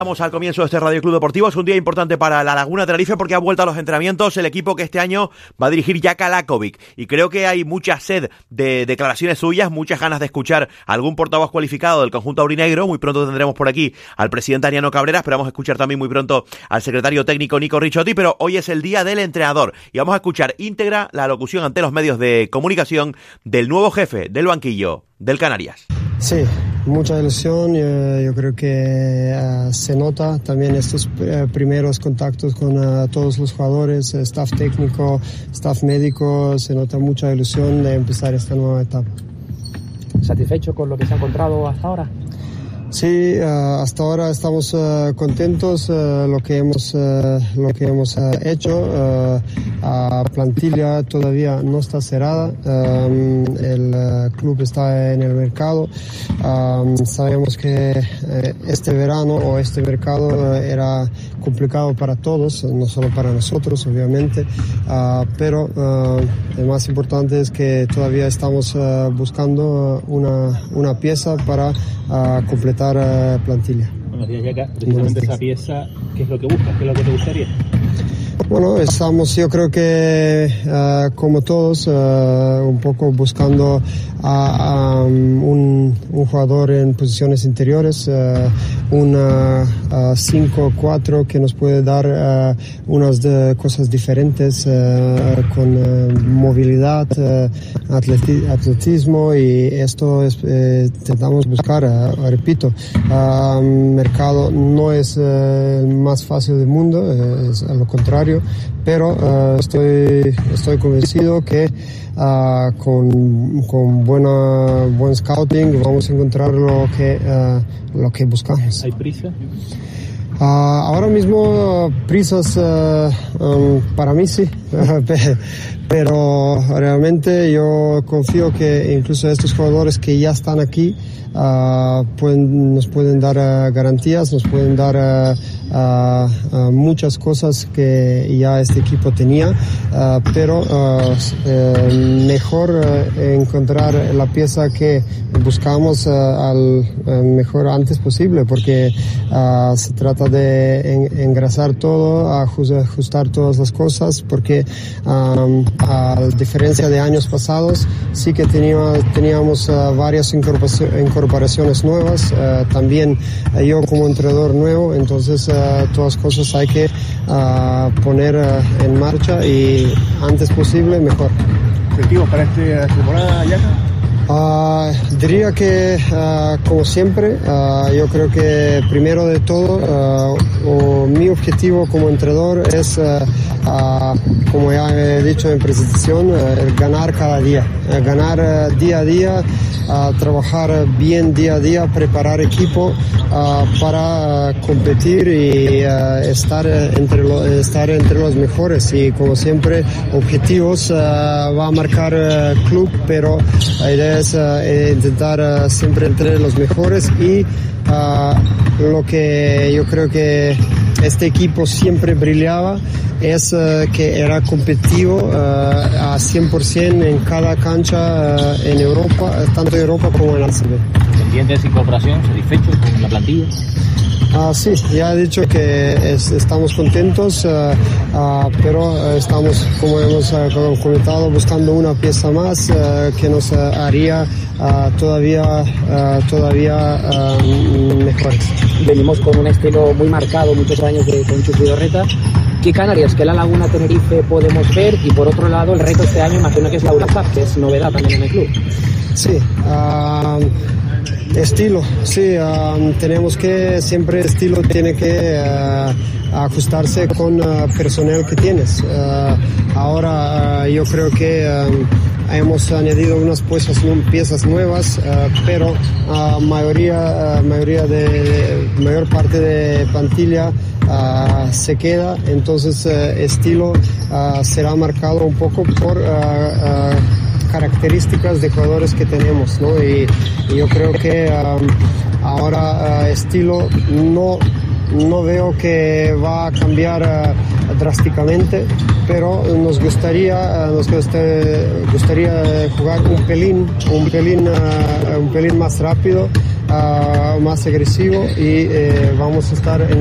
Vamos al comienzo de este Radio Club Deportivo. Es un día importante para la Laguna Tenerife porque ha vuelto a los entrenamientos el equipo que este año va a dirigir Jaka Lakovic. Y creo que hay mucha sed de declaraciones suyas, muchas ganas de escuchar a algún portavoz cualificado del conjunto aurinegro. Muy pronto tendremos por aquí al presidente Ariano Cabrera. Esperamos escuchar también muy pronto al secretario técnico Nico Ricciotti. Pero hoy es el día del entrenador y vamos a escuchar íntegra la locución ante los medios de comunicación del nuevo jefe del banquillo del Canarias. Sí, mucha ilusión, yo creo que se nota también estos primeros contactos con todos los jugadores, staff técnico, staff médico, se nota mucha ilusión de empezar esta nueva etapa. ¿Satisfecho con lo que se ha encontrado hasta ahora? Sí, hasta ahora estamos contentos lo que hemos hecho. La plantilla todavía no está cerrada, el club está en el mercado. Sabemos que este verano o este mercado era complicado para todos, no solo para nosotros obviamente, pero lo más importante es que todavía estamos buscando una pieza para completar plantilla. Buenos días, Jaka. Precisamente esa pieza, ¿qué es lo que buscas? ¿Qué es lo que te gustaría? Bueno, estamos, yo creo que como todos, un poco buscando a un jugador en posiciones interiores, un 5-4 que nos puede dar unas cosas diferentes con movilidad, atletismo, y esto intentamos buscar. Repito, mercado no es el más fácil del mundo, es a lo contrario, pero estoy convencido que con buen scouting vamos a encontrar lo que buscamos. ¿Hay prisa? Ahora mismo prisas para mí sí, pero realmente yo confío que incluso estos jugadores que ya están aquí nos pueden dar garantías, nos pueden dar muchas cosas que ya este equipo tenía, pero mejor encontrar la pieza que buscamos al mejor antes posible, porque se trata de engrasar todo, ajustar todas las cosas, porque a diferencia de años pasados sí que teníamos varias incorporaciones nuevas, también yo como entrenador nuevo, entonces todas las cosas hay que poner en marcha y antes posible mejor. ¿Objetivos para esta temporada, Jaka? Diría que como siempre, yo creo que primero de todo mi objetivo como entrenador es, como ya he dicho en presentación, ganar cada día, ganar día a día, trabajar bien día a día, preparar equipo para competir y estar entre los mejores, y como siempre objetivos va a marcar club, pero la idea es intentar siempre entre los mejores, y lo que yo creo que este equipo siempre brillaba es que era competitivo a 100% en cada cancha en Europa, tanto en Europa como en ACB. ¿Pendientes de incorporación? ¿Satisfechos con la plantilla? Sí, ya he dicho que estamos contentos, pero estamos, como hemos comentado, buscando una pieza más que nos haría todavía mejores. Venimos con un estilo muy marcado, muchos años con Chus Vidorreta. ¿Qué Canarias, qué la Laguna Tenerife podemos ver? Y por otro lado, el reto este año imagino que es la Eurocup, que es novedad también en el club. Sí, estilo, sí, tenemos que, siempre estilo tiene que ajustarse con personal que tienes. Ahora yo creo que hemos añadido unas piezas nuevas, pero mayor parte de plantilla se queda, entonces estilo será marcado un poco por características de jugadores que tenemos, ¿no? Y yo creo que ahora estilo no veo que va a cambiar drásticamente, pero nos gustaría jugar un pelín más rápido, más agresivo y vamos a estar en